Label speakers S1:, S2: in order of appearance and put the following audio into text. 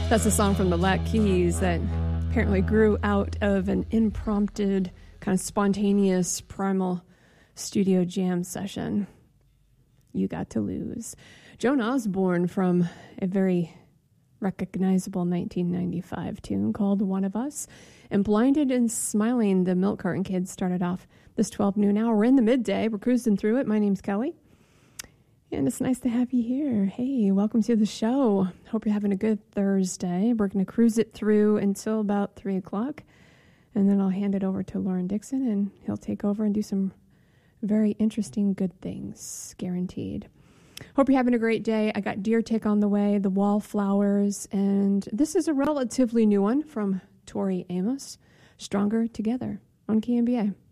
S1: That's a song from the Black Keys that apparently grew out of an impromptu, kind of spontaneous, primal studio jam session. You Got to Lose. Joan Osborne from a very recognizable 1995 tune called One of Us. And Blinded and Smiling, the Milk Carton Kids started off this 12 noon hour. We're in the midday. We're cruising through it. My name's Kelly. And it's nice to have you here. Hey, welcome to the show. Hope you're having a good Thursday. We're going to cruise it through until about 3 o'clock. And then I'll hand it over to Lauren Dixon, and he'll take over and do some very interesting good things, guaranteed. Hope you're having a great day. I got Deer Tick on the way, The Wallflowers, and this is a relatively new one from Tori Amos, Stronger Together on KMBA.